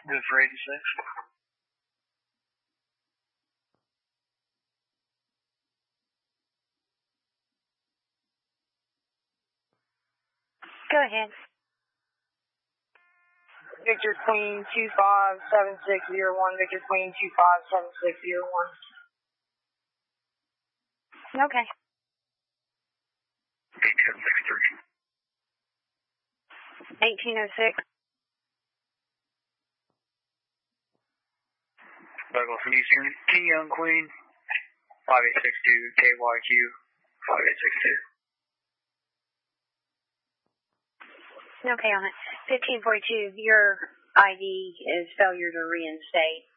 Good for 86. Go ahead. Victor Queen 257601. Victor Queen 257601. Okay. 1863. 1806. Douglas and Eastern. T Young Queen 5862 KYQ 5862. Okay, on it. 1542, your ID is failure to reinstate.